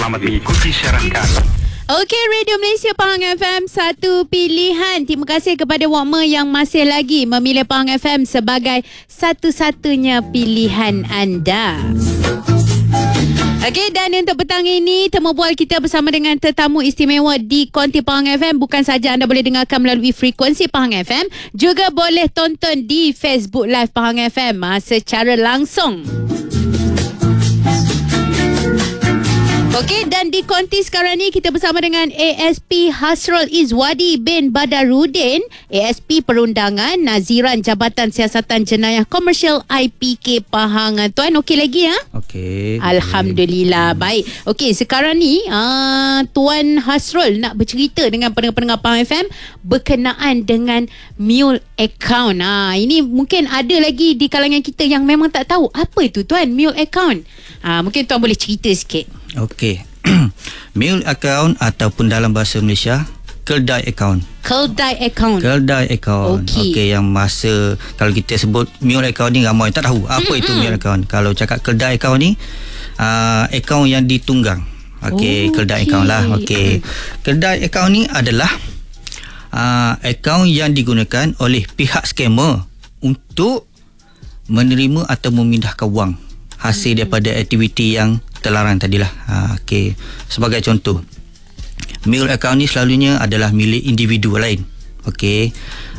Selamat mengikuti siaran kami. Okey, Radio Malaysia Pahang FM, satu pilihan. Terima kasih kepada Wakmer yang masih lagi memilih Pahang FM sebagai satu-satunya pilihan anda. Okey, dan untuk petang ini, temu bual kita bersama dengan tetamu istimewa di Konti Pahang FM. Bukan saja anda boleh dengarkan melalui frekuensi Pahang FM, juga boleh tonton di Facebook Live Pahang FM secara langsung. Okey, dan di Konti sekarang ni kita bersama dengan ASP Hasrul Izwadi bin Badarudin, ASP Perundangan Naziran Jabatan Siasatan Jenayah Komersial IPK Pahang. Tuan okey lagi ya? Okey. Alhamdulillah. Baik. Okey, sekarang ni Tuan Hasrul nak bercerita dengan pendengar-pendengar Pahang FM berkenaan dengan mule account. Ini mungkin ada lagi di kalangan kita yang memang tak tahu apa itu Tuan mule account. Mungkin Tuan boleh cerita sikit. Okey. Mule account ataupun dalam bahasa Malaysia keldai account. Keldai account. Keldai account. Okey, yang masa kalau kita sebut mule account ni ramai tak tahu apa itu mule account. Kalau cakap keldai account ni account yang ditunggang. Okey, keldai account lah. Okey. Keldai account ni adalah account yang digunakan oleh pihak scammer untuk menerima atau memindahkan wang hasil daripada aktiviti yang terlarang tadilah. Okey. Sebagai contoh, mule account ni selalunya adalah milik individu lain. Okey.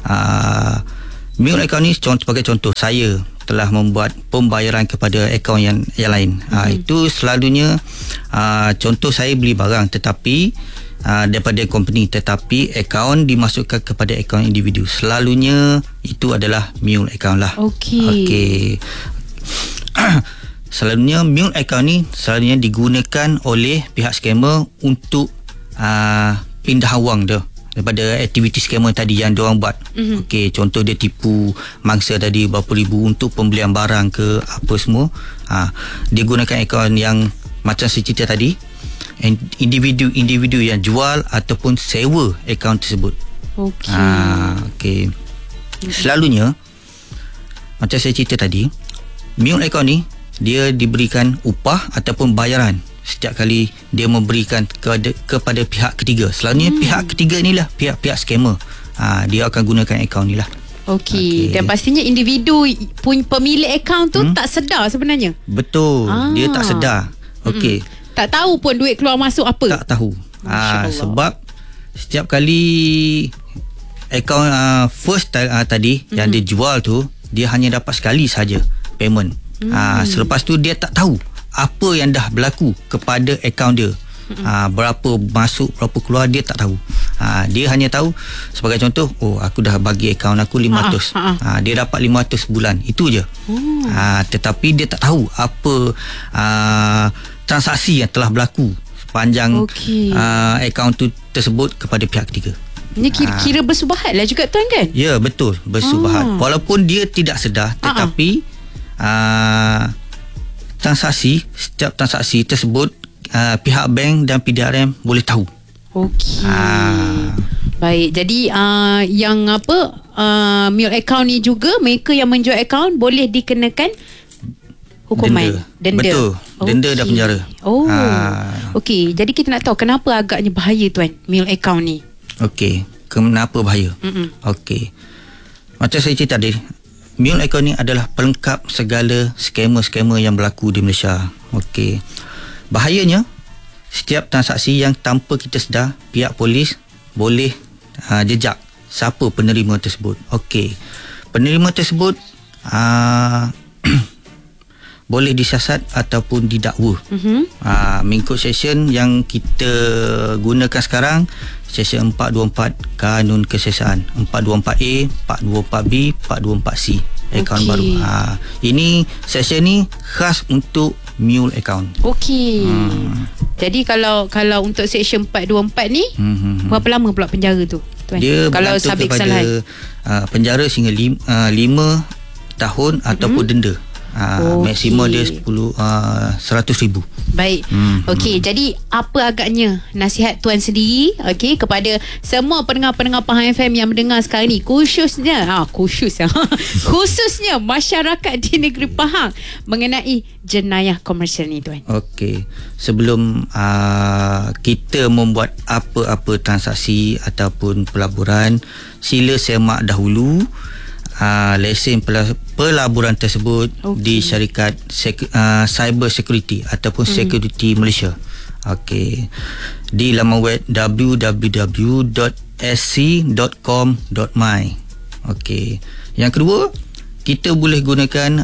Mule account ni sebagai contoh, saya telah membuat pembayaran kepada akaun yang lain. Itu selalunya contoh saya beli barang tetapi daripada company, tetapi akaun dimasukkan kepada akaun individu. Selalunya itu adalah mule account lah. Okey. Selalunya mule account ni selalunya digunakan oleh pihak scammer untuk pindah wang tu daripada aktiviti scammer tadi yang diorang buat. Okey, contoh dia tipu mangsa tadi berapa ribu untuk pembelian barang ke apa semua. Dia gunakan akaun yang macam saya cerita tadi, individu yang jual ataupun sewa akaun tersebut. Okey. Selalunya macam saya cerita tadi, mule account ni dia diberikan upah ataupun bayaran setiap kali dia memberikan kepada pihak ketiga. Selalunya pihak ketiga inilah pihak scammer. Dia akan gunakan akaun ni lah. Okey. Dan pastinya individu pemilik akaun tu tak sedar sebenarnya. Betul. Dia tak sedar. Okey. Tak tahu pun duit keluar masuk apa. Tak tahu. Sebab setiap kali akaun first tadi yang dia jual tu, dia hanya dapat sekali saja payment. Selepas tu dia tak tahu apa yang dah berlaku kepada akaun dia. Berapa masuk, berapa keluar, dia tak tahu. Dia hanya tahu sebagai contoh, aku dah bagi akaun aku 500. Dia dapat 500 bulan. Itu je. Tetapi dia tak tahu apa transaksi yang telah berlaku sepanjang akaun tu tersebut kepada pihak ketiga. Ini kira bersubahat lah juga tuan kan? Ya, betul, bersubahat. Walaupun dia tidak sedar, tetapi setiap transaksi tersebut pihak bank dan PDRM boleh tahu. Okey. Baik, jadi yang mule account ni juga mereka yang menjual account boleh dikenakan hukuman denda. Betul. Denda dan penjara. Okey, jadi kita nak tahu kenapa agaknya bahaya tuan mule account ni. Okey, kenapa bahaya? Okey. Macam saya cerita tadi, mule account ni adalah pelengkap segala scammer-scammer yang berlaku di Malaysia. Okey. Bahayanya, setiap transaksi yang tanpa kita sedar, pihak polis boleh jejak siapa penerima tersebut. Okey. Penerima tersebut boleh disiasat ataupun didakwa. Mengikut seksyen yang kita gunakan sekarang, seksyen 424 Kanun Kesiasaan, 424A, 424B, 424C akaun baru. Ini seksyen ni khas untuk mule account. Okey. Jadi kalau untuk seksyen 424 ni berapa lama pula penjara tu tuan? Dia kalau sabit kesalahan penjara sehingga 5 tahun ataupun denda. Maksimum dia 100,000. Baik. Okey, jadi apa agaknya nasihat tuan sendiri kepada semua pendengar-pendengar Pahang FM yang mendengar sekarang ni, khususnya khususnya masyarakat di negeri Pahang mengenai jenayah komersial ni, tuan? Okey, sebelum kita membuat apa-apa transaksi ataupun pelaburan, sila semak dahulu lesen pelaburan tersebut di syarikat cyber security ataupun security Malaysia. Okey, di laman web www.sc.com.my. Okey, yang kedua, kita boleh gunakan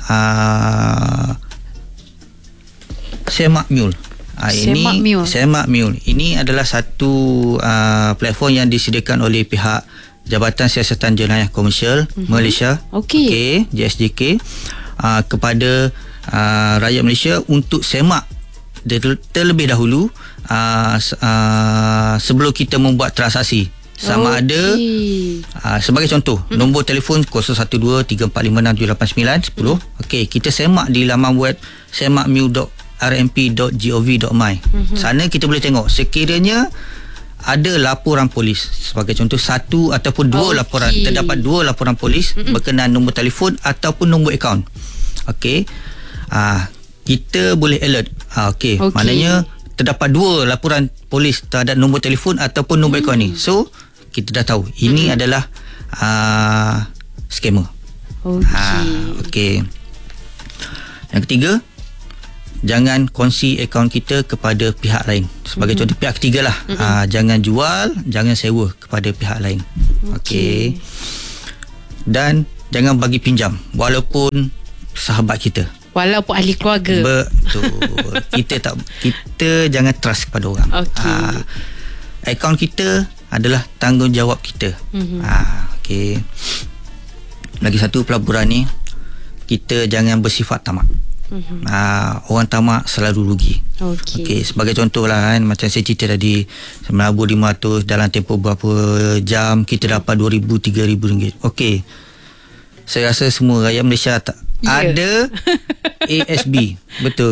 Semak Mule. Semak Mule ini adalah satu platform yang disediakan oleh pihak Jabatan Siasatan Jenayah Komersial Malaysia, JSJK, kepada rakyat Malaysia untuk semak terlebih dahulu sebelum kita membuat transaksi. Sama ada sebagai contoh, nombor telefon 012345678910. Okey, kita semak di laman web semakmule.rmp.gov.my. Sana kita boleh tengok sekiranya ada laporan polis, sebagai contoh 1 ataupun 2 laporan, terdapat 2 laporan polis berkenaan nombor telefon ataupun nombor akaun. Okey, kita boleh alert. Maknanya terdapat 2 laporan polis terhadap nombor telefon ataupun nombor akaun ni. So kita dah tahu ini adalah scammer. Okey. Yang ketiga, jangan kongsi akaun kita kepada pihak lain. Sebagai contoh, pihak ketiga lah. Jangan jual, jangan sewa kepada pihak lain. Okey. Dan jangan bagi pinjam walaupun sahabat kita, walaupun ahli keluarga. Betul. kita jangan trust kepada orang. Akaun kita adalah tanggungjawab kita. Okey. Lagi satu, pelaburan ni kita jangan bersifat tamak. Orang tamak selalu rugi. Okey, sebagai contoh lah kan, macam saya cerita tadi, melabur 500 dalam tempoh berapa jam kita dapat RM2,000, RM3,000. Okey, saya rasa semua rakyat Malaysia ada ASB. Betul.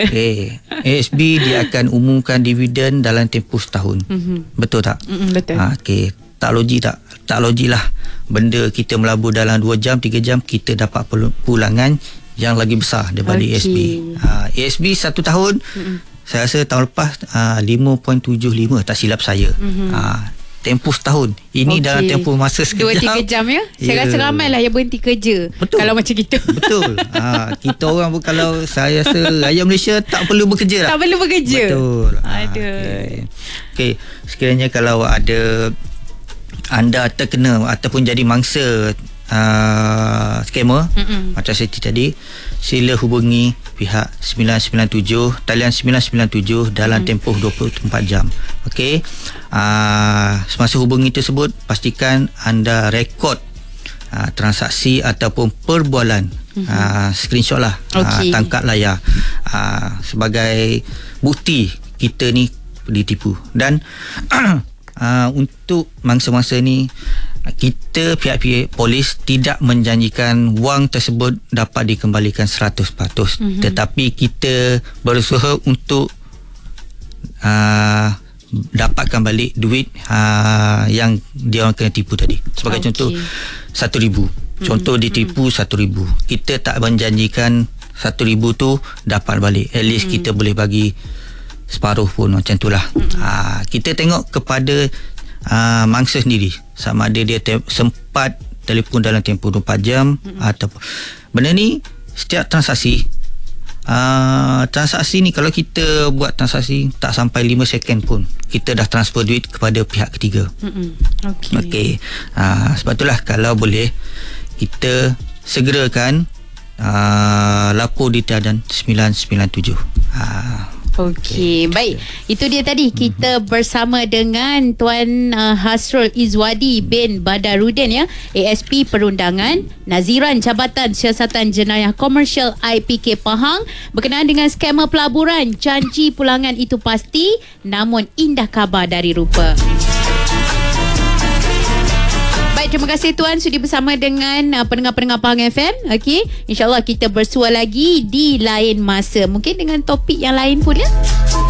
ASB dia akan umumkan dividen dalam tempoh setahun. Betul tak? Betul. Okey, tak logik tak? Tak logik lah. Benda kita melabur dalam 2 jam 3 jam kita dapat pulangan yang lagi besar daripada ASB. ASB 1 tahun, saya rasa tahun lepas 5.75 tak silap saya. Tempoh setahun. Ini dalam tempoh masa sekejap. 2-3 jam ya. Saya rasa ramai lah yang berhenti kerja. Betul. Kalau macam gitu. Betul. Kita orang pun, kalau saya rasa rakyat Malaysia tak perlu bekerja lah. Tak perlu bekerja. Betul. Okey. Sekiranya kalau ada anda terkena ataupun jadi mangsa scammer, macam saya cerita tadi, sila hubungi pihak 997, talian 997 dalam tempoh 24 jam. Okey, semasa hubungi tersebut, pastikan anda rekod transaksi ataupun perbualan, screenshot lah, tangkap layar, sebagai bukti kita ni ditipu. Dan untuk mangsa-mangsa ni, kita pihak-pihak polis tidak menjanjikan wang tersebut dapat dikembalikan 100%, tetapi kita berusaha untuk dapatkan balik duit yang dia orang kena tipu tadi. Sebagai contoh, 1,000. Contoh ditipu 1,000. Kita tak menjanjikan 1,000 tu dapat balik. At least kita boleh bagi separuh pun, macam tu lah. Kita tengok kepada mangsa sendiri, sama ada dia sempat telefon dalam tempoh 24 jam atau benda ni. Setiap transaksi ni, kalau kita buat transaksi tak sampai 5 second pun kita dah transfer duit kepada pihak ketiga. Okey. Sebab itulah kalau boleh kita segerakan lapor di talian 997. Okey, baik. Itu dia tadi kita bersama dengan Tuan Hasrul Izwadi bin Badarudin, ya, ASP Perundangan Naziran Jabatan Siasatan Jenayah Komersial IPK Pahang, berkenaan dengan skema pelaburan. Janji pulangan itu pasti, namun indah khabar dari rupa. Alright, terima kasih Tuan sudi bersama dengan pendengar-pendengar Pahang FM. Okey, InsyaAllah kita bersua lagi di lain masa. Mungkin dengan topik yang lain pun ya.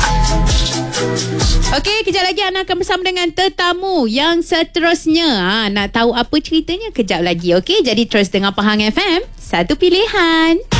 Okey, kejap lagi Ana akan bersama dengan tetamu yang seterusnya. Nak tahu apa ceritanya? Kejap lagi. Okey, jadi terus dengar Pahang FM. Satu pilihan.